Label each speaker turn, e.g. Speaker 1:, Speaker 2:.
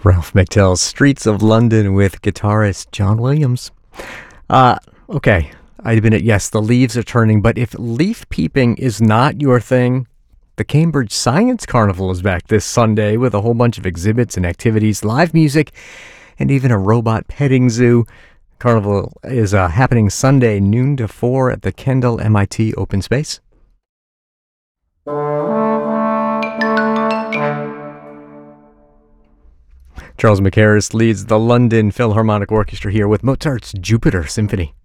Speaker 1: Ralph McTell's Streets of London with guitarist John Williams. Okay, I'd admit, yes, the leaves are turning, but if leaf peeping is not your thing, the Cambridge Science Carnival is back this Sunday with a whole bunch of exhibits and activities, live music, and even a robot petting zoo. Carnival is happening Sunday, noon to 4 at the Kendall MIT Open Space. Charles McHarris leads the London Philharmonic Orchestra here with Mozart's Jupiter Symphony.